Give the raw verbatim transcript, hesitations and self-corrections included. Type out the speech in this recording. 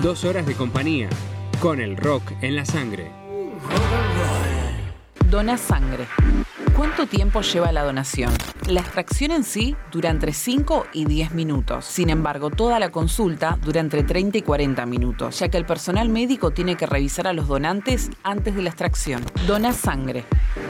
Dos horas de compañía, con el rock en la sangre. Dona sangre. ¿Cuánto tiempo lleva la donación? La extracción en sí dura entre cinco y diez minutos. Sin embargo, toda la consulta dura entre treinta y cuarenta minutos, ya que el personal médico tiene que revisar a los donantes antes de la extracción. Dona sangre.